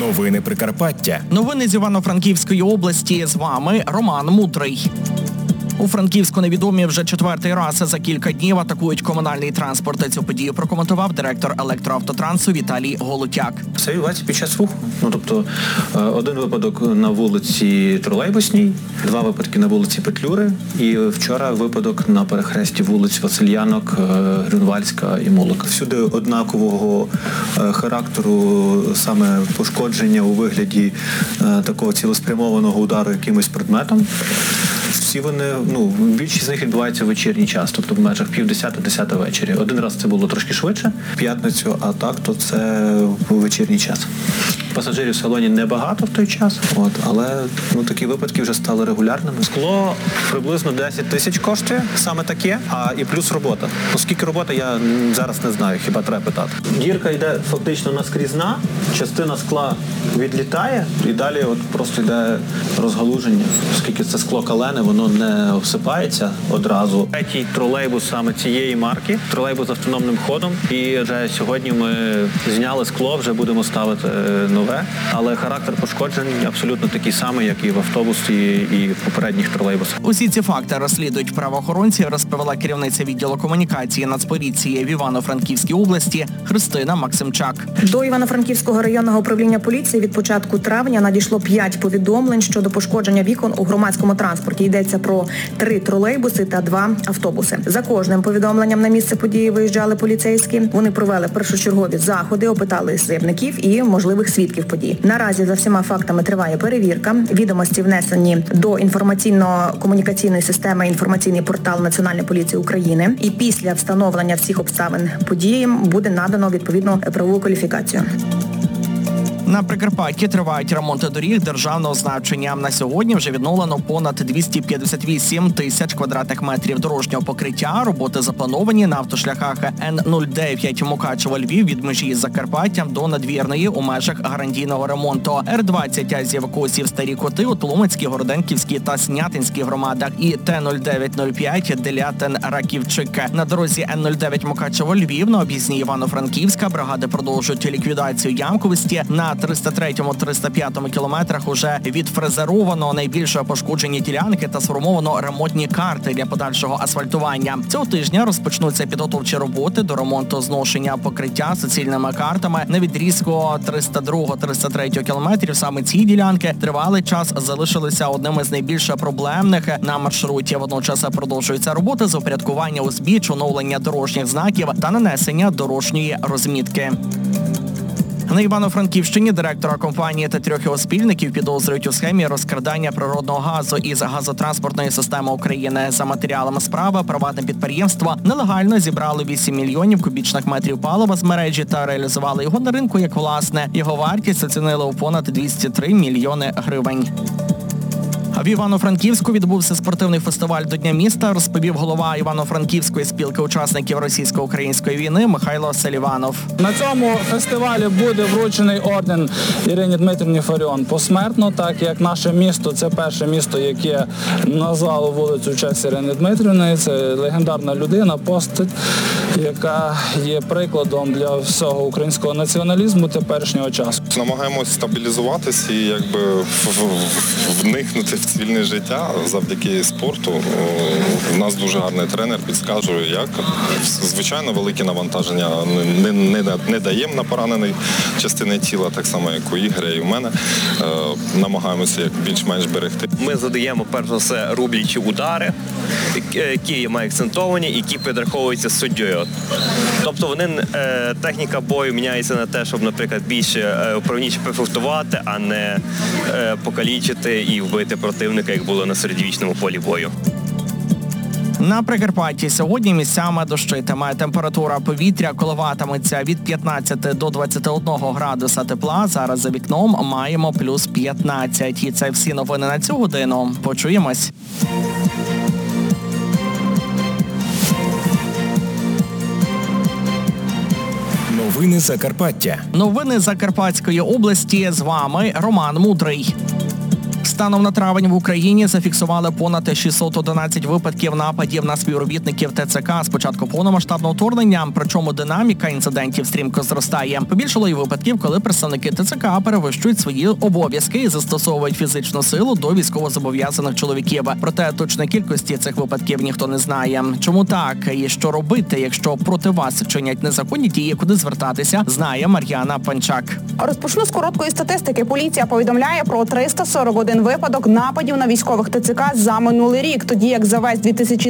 Новини Прикарпаття. Новини з Івано-Франківської області. З вами Роман Мудрий. У Франківську невідомі вже четвертий раз за кілька днів атакують комунальний транспорт. Цю подію прокоментував директор електроавтотрансу Віталій Голутяк. Це відбувається під час руху. Тобто один випадок на вулиці Тролейбусній, два випадки на вулиці Петлюри і вчора випадок на перехресті вулиць Васильянок, Грюнвальська і Молока. Всюди однакового характеру саме пошкодження у вигляді такого цілеспрямованого удару якимось предметом. Всі вони, більшість з них відбувається в вечірній час, тобто в межах 9:30-10 вечері. Один раз це було трошки швидше, в п'ятницю, а так, то це у вечірній час. Пасажирів в салоні небагато в той час, але такі випадки вже стали регулярними. Скло приблизно 10 тисяч коштує, саме таке, і плюс робота. Оскільки робота, я зараз не знаю, хіба треба питати. Дірка йде фактично наскрізна, частина скла відлітає і далі просто йде розгалуження. Оскільки це скло калене, воно не обсипається одразу. Третій тролейбус саме цієї марки, тролейбус з автономним ходом, і вже сьогодні ми зняли скло, вже будемо ставити нове, але характер пошкоджень абсолютно такий самий, як і в автобусі, і в попередніх тролейбусах. Усі ці факти розслідують правоохоронці, розповіла керівниця відділу комунікації Нацполіції в Івано-Франківській області Христина Максимчак. До Івано-Франківського районного управління поліції від початку травня надійшло 5 повідомлень щодо пошкодження вікон у громадському транспорті. Йдеться про 3 тролейбуси та 2 автобуси. За кожним повідомленням на місце події виїжджали поліцейські. Вони провели першочергові заходи, опитали заявників і можливих свідків подій. Наразі за всіма фактами триває перевірка. Відомості внесені до інформаційно-комунікаційної системи інформаційний портал Національної поліції України. І після встановлення всіх обставин події буде надано відповідну правову кваліфікацію. На Прикарпатті тривають ремонти доріг державного значення. На сьогодні вже відновлено понад 258 тисяч квадратних метрів дорожнього покриття. Роботи заплановані на автошляхах Н-09 Мукачево-Львів від межі з Закарпаттям до Надвірної у межах гарантійного ремонту. Р-20 Азів-Косів Старі Коти у Тлумацькій, Городенківській та Снятинській громадах і Т-0905 Делятин-Раківчик. На дорозі Н-09 Мукачево-Львів на об'їзній Івано-Франківська бригади продовжують ліквідацію ямковості. На 303-305 кілометрах уже відфрезеровано найбільше пошкоджені ділянки та сформовано ремонтні карти для подальшого асфальтування. Цього тижня розпочнуться підготовчі роботи до ремонту зношення покриття суцільними картами на відрізку 302-303 кілометрів. Саме ці ділянки тривалий час залишилися одними з найбільш проблемних на маршруті. Водночас продовжуються роботи з упорядкування узбіч, оновлення дорожніх знаків та нанесення дорожньої розмітки. На Івано-Франківщині директора компанії та 3 його спільників підозрюють у схемі розкрадання природного газу із газотранспортної системи України. За матеріалами справи приватне підприємство нелегально зібрало 8 мільйонів кубічних метрів палива з мережі та реалізували його на ринку як власне. Його вартість оцінили у понад 203 мільйони гривень. В Івано-Франківську відбувся спортивний фестиваль до Дня міста, розповів голова Івано-Франківської спілки учасників російсько-української війни Михайло Селіванов. На цьому фестивалі буде вручений орден Ірині Дмитрівні Фаріон посмертно, так як наше місто – це перше місто, яке назвало вулицю в честь Ірини Дмитрівни. Це легендарна людина, постать, яка є прикладом для всього українського націоналізму теперішнього часу. Намагаємося стабілізуватись і вникнути в цивільне життя завдяки спорту. У нас дуже гарний тренер, підказує, як. Звичайно, великі навантаження не даємо на пораненої частини тіла, так само, як у Ігоря і у мене. Намагаємося як більш-менш берегти. Ми задаємо, перш за все, рублячі удари, які ми акцентовані, які підраховуються суддєю. Тобто техніка бою міняється на те, щоб, наприклад, більше вправніше пофехтувати, а не покалічити і вбити противника, як було на середньовічному полі бою. На Прикарпатті сьогодні місцями дощитиме. Температура повітря коливатиметься від 15 до 21 градуса тепла. Зараз за вікном маємо плюс 15. І це всі новини на цю годину. Почуємось. Новини Закарпаття. Новини Закарпатської області. З вами Роман Мудрий. Станом на травень в Україні зафіксували понад 611 випадків нападів на співробітників ТЦК з початку повномасштабного вторгнення, причому динаміка інцидентів стрімко зростає. Побільшало і випадків, коли представники ТЦК перевищують свої обов'язки і застосовують фізичну силу до військовозобов'язаних чоловіків. Проте точної кількості цих випадків ніхто не знає. Чому так? І що робити, якщо проти вас чинять незаконні дії, куди звертатися, знає Мар'яна Панчак. Розпочну з короткої статистики. Поліція повідомляє про 341 випадок нападів на військових ТЦК за минулий рік, тоді як за весь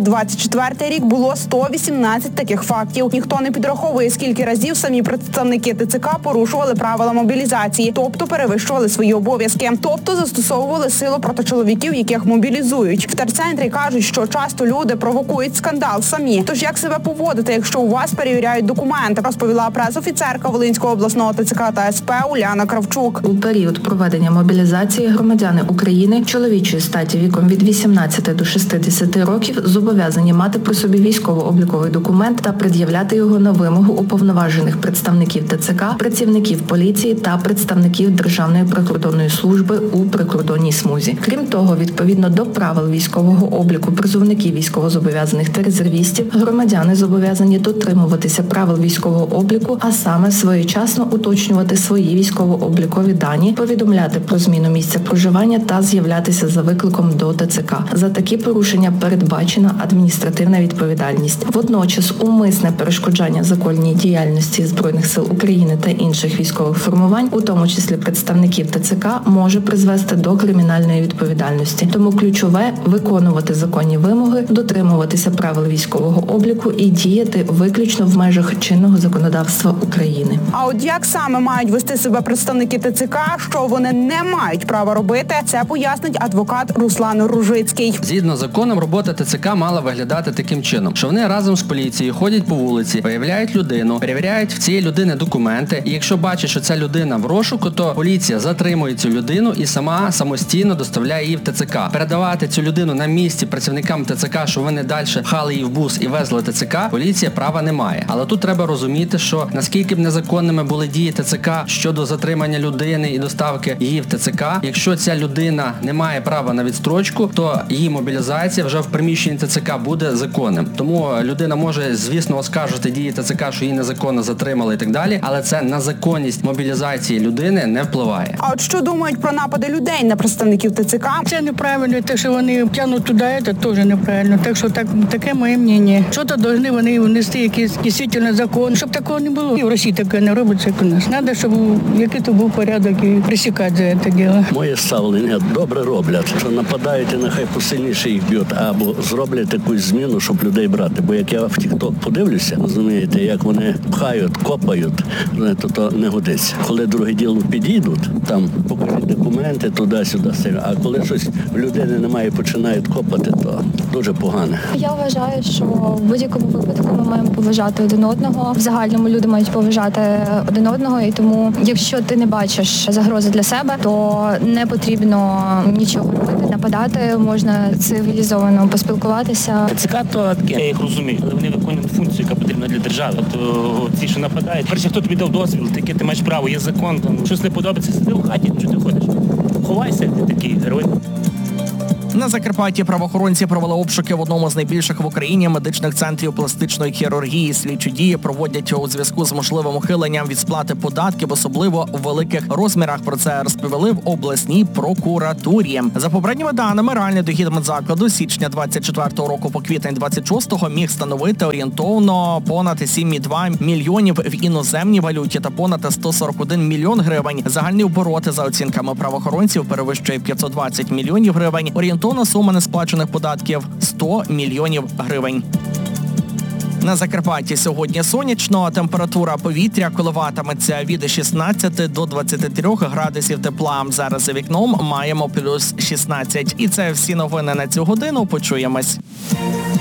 2024 рік було 118 таких фактів. Ніхто не підраховує, скільки разів самі представники ТЦК порушували правила мобілізації, тобто перевищували свої обов'язки, тобто застосовували силу проти чоловіків, яких мобілізують. В терцентрі кажуть, що часто люди провокують скандал самі. Тож як себе поводити, якщо у вас перевіряють документи, розповіла пресофіцерка Волинського обласного ТЦК та СП Уляна Кравчук. У період проведення мобілізації громадяни України чоловічої статі віком від 18 до 60 років зобов'язані мати при собі військово-обліковий документ та пред'являти його на вимогу уповноважених представників ТЦК, працівників поліції та представників Державної прикордонної служби у прикордонній смузі. Крім того, відповідно до правил військового обліку призовників військовозобов'язаних та резервістів, громадяни зобов'язані дотримуватися правил військового обліку, а саме своєчасно уточнювати свої військово-облікові дані, повідомляти про зміну місця проживання та з'являтися за викликом до ТЦК. За такі порушення передбачена адміністративна відповідальність. Водночас умисне перешкоджання законній діяльності Збройних сил України та інших військових формувань, у тому числі представників ТЦК, може призвести до кримінальної відповідальності. Тому ключове – виконувати законні вимоги, дотримуватися правил військового обліку і діяти виключно в межах чинного законодавства України. А от як саме мають вести себе представники ТЦК, що вони не мають права робити, це пояснить адвокат Руслан Ружицький. Згідно з законом, робота ТЦК мала виглядати таким чином, що вони разом з поліцією ходять по вулиці, виявляють людину, перевіряють в цієї людини документи, і якщо бачать, що ця людина в розшуку, то поліція затримує цю людину і сама самостійно доставляє її в ТЦК. Передавати цю людину на місці працівникам ТЦК, що вони далі пхали її в бус і везли ТЦК, поліція права не має. Але тут треба розуміти, що наскільки б незаконними були дії ТЦК щодо затримання людини і доставки її в ТЦК, якщо ця людина не має права на відстрочку, то її мобілізація вже в приміщенні ТЦК буде законним. Тому людина може, звісно, оскаржити дії ТЦК, що її незаконно затримали і так далі, але це на законність мобілізації людини не впливає. А от що думають про напади людей на представників ТЦК? Це неправильно, те, що вони тягнуть туди, це теж неправильно. Так що таке моє мнення. Що-то повинні вони внести якийсь дійсно закон, щоб такого не було. І в Росії таке не робиться, як у нас. Треба, щоб який-то був порядок і пресікати за це діло. Моє ставлення добре роблять, що нападають і нехай посильніше їх б'ють, або зроблять якусь зміну, щоб людей брати. Бо як я в TikTok подивлюся, розумієте, як вони пхають, копають, то не годиться. Коли друге діло підійдуть, там покажуть документи туди-сюди, а коли щось в людини немає, починають копати, то дуже погано. Я вважаю, що в будь-якому випадку ми маємо поважати один одного. В загальному люди мають поважати один одного, і тому, якщо ти не бачиш загрози для себе, то не потрібно нічого робити, нападати, можна цивілізовано поспілкуватися. ТЦК то таке, я їх розумію, але вони виконують функцію, яка потрібна для держави. То ці, що нападають, перше, хто тобі дав дозвіл, таке ти маєш право, є закон, там щось не подобається, сиди в хаті, що ти ходиш. Ховайся, ти такий герой. На Закарпатті правоохоронці провели обшуки в одному з найбільших в Україні медичних центрів пластичної хірургії. Слідчі дії проводять у зв'язку з можливим ухиленням від сплати податків, особливо в великих розмірах. Про це розповіли в обласній прокуратурі. За попередніми даними, реальний дохід медзакладу з січня 24-го року по квітень 26-го міг становити орієнтовно понад 7,2 мільйонів в іноземній валюті та понад 141 мільйон гривень. Загальні обороти, за оцінками правоохоронців, перевищує 520 мільйонів гривень. Орієнтовна сума несплачених податків – 100 мільйонів гривень. На Закарпатті сьогодні сонячно, температура повітря коливатиметься від 16 до 23 градусів тепла. Зараз за вікном маємо плюс 16. І це всі новини на цю годину. Почуємось.